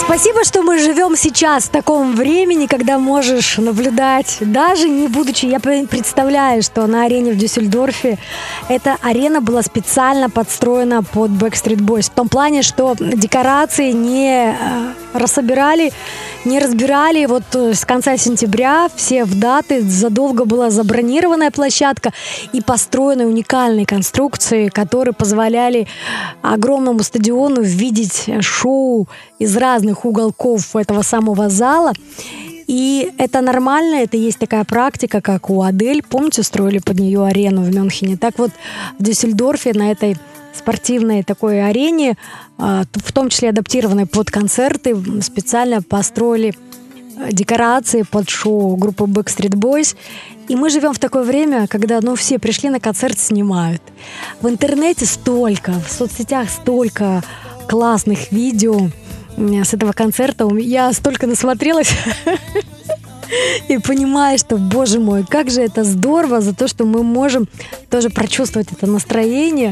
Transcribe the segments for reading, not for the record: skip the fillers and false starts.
Спасибо, что мы живем сейчас в таком времени, когда можешь наблюдать, даже не будучи... Я представляю, что на арене в Дюссельдорфе эта арена была специально подстроена под Backstreet Boys. В том плане, что декорации не рассобирали, не разбирали. Вот с конца сентября все в даты, задолго была забронированная площадка и построены уникальные конструкции, которые позволяли огромному стадиону видеть шоу из разных уголков этого самого зала. И это нормально, это есть такая практика, как у Адель. Помните, строили под нее арену в Мюнхене? Так вот, в Дюссельдорфе на этой спортивной такой арене, в том числе адаптированной под концерты, специально построили декорации под шоу группы Backstreet Boys. И мы живем в такое время, когда все пришли на концерт, снимают. В интернете столько, в соцсетях столько классных видео с этого концерта. Я столько насмотрелась и понимаю, что, боже мой, как же это здорово за то, что мы можем тоже прочувствовать это настроение,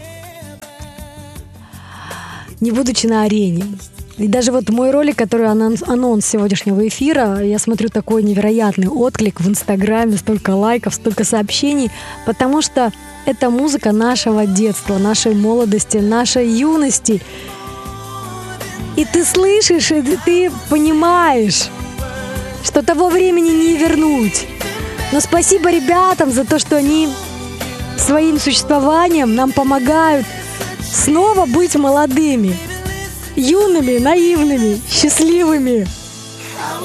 не будучи на арене. И даже вот мой ролик, который анонс сегодняшнего эфира, я смотрю, такой невероятный отклик в Инстаграме, столько лайков, столько сообщений, потому что это музыка нашего детства, нашей молодости, нашей юности. И ты слышишь, и ты понимаешь, что того времени не вернуть. Но спасибо ребятам за то, что они своим существованием нам помогают снова быть молодыми, юными, наивными, счастливыми.